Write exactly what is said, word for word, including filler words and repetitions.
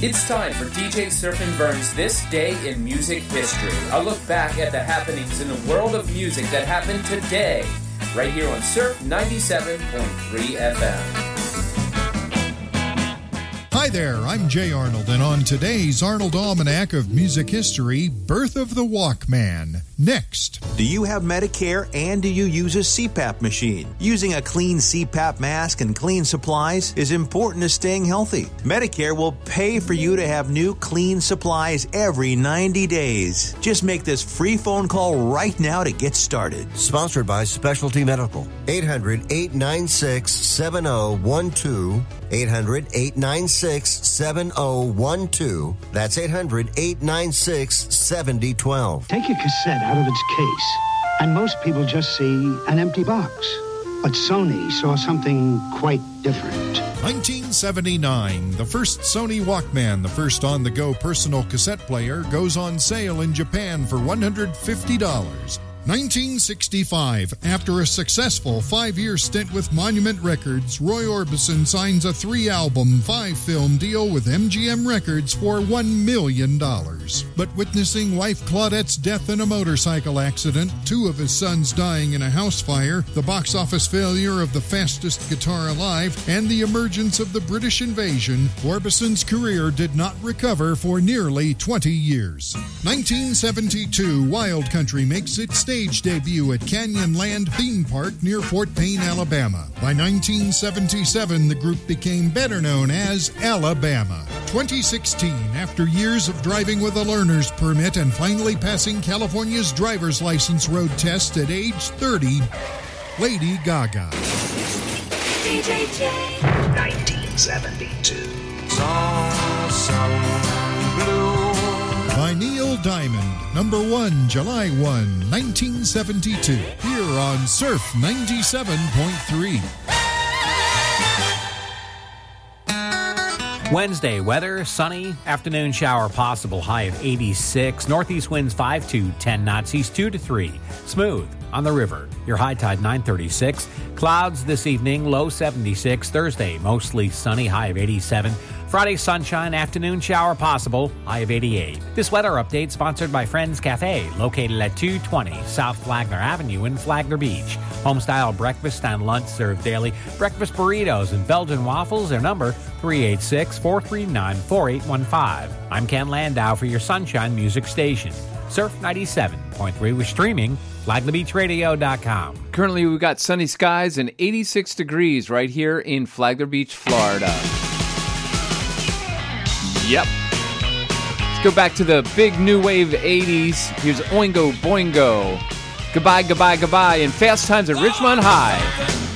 It's time for D J Surfin' Vern's This Day in Music History. A look back at the happenings in the world of music that happened today, right here on Surf ninety-seven point three F M. Hi there, I'm Jay Arnold, and on today's Arnold Almanac of Music History, Birth of the Walkman. Next. Do you have Medicare and do you use a C PAP machine? Using a clean C PAP mask and clean supplies is important to staying healthy. Medicare will pay for you to have new clean supplies every ninety days. Just make this free phone call right now to get started. Sponsored by Specialty Medical. eight hundred, eight nine six, seven zero one two. eight hundred, eight nine six, seven zero one two. That's eight hundred, eight nine six, seven zero one two. Take a cassette out of its case, and most people just see an empty box. But Sony saw something quite different. nineteen seventy-nine, the first Sony Walkman, the first on-the-go personal cassette player, goes on sale in Japan for one hundred fifty dollars. nineteen sixty-five, after a successful five-year stint with Monument Records, Roy Orbison signs a three-album, five-film deal with M G M Records for one million dollars. But witnessing wife Claudette's death in a motorcycle accident, two of his sons dying in a house fire, the box office failure of The Fastest Guitar Alive, and the emergence of the British invasion, Orbison's career did not recover for nearly twenty years. nineteen seventy-two, Wild Country makes its stage debut at Canyonland Theme Park near Fort Payne, Alabama. By nineteen seventy-seven, the group became better known as Alabama. twenty sixteen, after years of driving with a learner's permit and finally passing California's driver's license road test at age thirty, Lady Gaga. D J J. nineteen seventy-two. Song, song, blue. By Neil Diamond, number one, July first, nineteen seventy-two, here on Surf ninety-seven point three. Wednesday, weather, sunny, afternoon shower possible, high of eighty-six, northeast winds five to ten knots, east two to three, smooth on the river. Your high tide nine thirty-six, clouds this evening, low seventy-six, Thursday, mostly sunny, high of eighty-seven, Friday, sunshine, afternoon shower possible, high of eighty-eight. This weather update sponsored by Friends Cafe, located at two twenty South Flagler Avenue in Flagler Beach. Home-style breakfast and lunch served daily. Breakfast burritos and Belgian waffles. Their number, three eight six, four three nine, four eight one five. I'm Ken Landau for your Sunshine Music Station. Surf ninety-seven point three with streaming, flagler beach radio dot com. Currently, we've got sunny skies and eighty-six degrees right here in Flagler Beach, Florida. Yep. Let's go back to the big new wave eighties. Here's Oingo Boingo. Goodbye, goodbye, goodbye, and Fast Times at Richmond High.